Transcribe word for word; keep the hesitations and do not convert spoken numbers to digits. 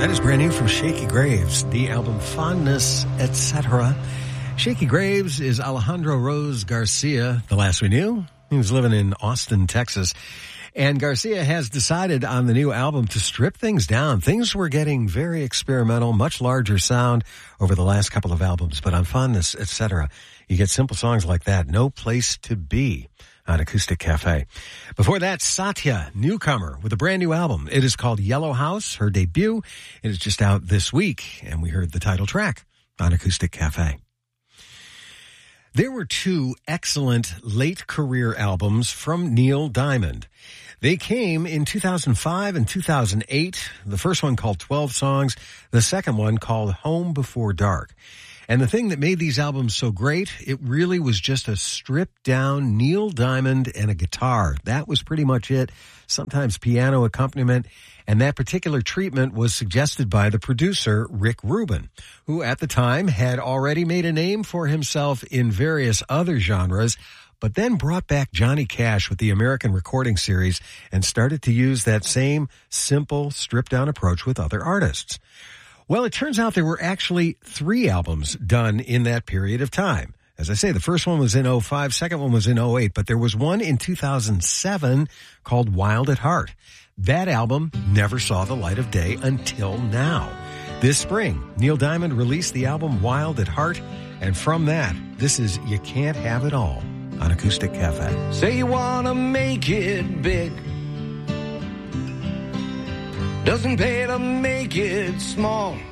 That is brand new from Shakey Graves, the album Fondness, et cetera. Shakey Graves is Alejandro Rose Garcia. The last we knew, he was living in Austin, Texas. And Garcia has decided on the new album to strip things down. Things were getting very experimental, much larger sound over the last couple of albums. But on Fondness, et cetera, you get simple songs like that. No Place to Be on Acoustic Cafe. Before that, Satya, newcomer, with a brand new album. It is called Yellow House, her debut. It is just out this week, and we heard the title track on Acoustic Cafe. There were two excellent late career albums from Neil Diamond. They came in two thousand five and two thousand eight. The first one called twelve Songs, the second one called Home Before Dark. And the thing that made these albums so great, it really was just a stripped down Neil Diamond and a guitar. That was pretty much it. Sometimes piano accompaniment. And that particular treatment was suggested by the producer, Rick Rubin, who at the time had already made a name for himself in various other genres, but then brought back Johnny Cash with the American Recording Series and started to use that same simple, stripped down approach with other artists. Well, it turns out there were actually three albums done in that period of time. As I say, the first one was in oh five, second one was in oh eight, but there was one in two thousand seven called Wild at Heart. That album never saw the light of day until now. This spring, Neil Diamond released the album Wild at Heart, and from that, this is You Can't Have It All on Acoustic Cafe. Say you want to make it big. Doesn't pay to make it small.